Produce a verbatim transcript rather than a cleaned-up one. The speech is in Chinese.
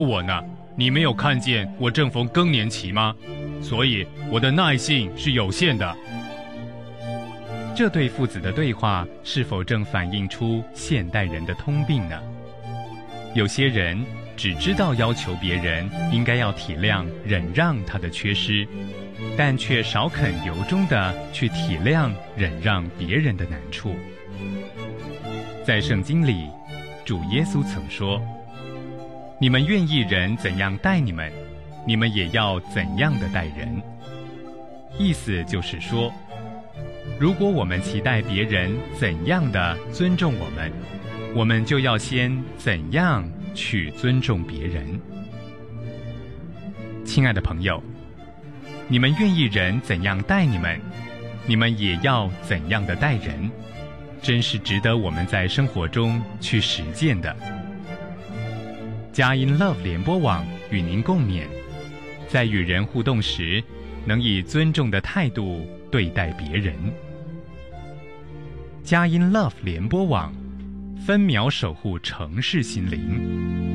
我呢？你没有看见我正逢更年期吗？所以我的耐性是有限的。 这对父子的对话是否正反映出现代人的通病呢？有些人只知道要求别人应该要体谅、忍让他的缺失，但却少肯由衷地去体谅、忍让别人的难处。在圣经里，主耶稣曾说：“你们愿意人怎样待你们，你们也要怎样的待人。”意思就是说，如果我们期待别人怎样的尊重我们，我们就要先怎样去尊重别人。亲爱的朋友，你们愿意人怎样待你们，你们也要怎样的待人，真是值得我们在生活中去实践的。佳音 Love 联播网与您共勉，在与人互动时，能以尊重的态度对待别人。佳音 Love 联播网，分秒守护城市心灵。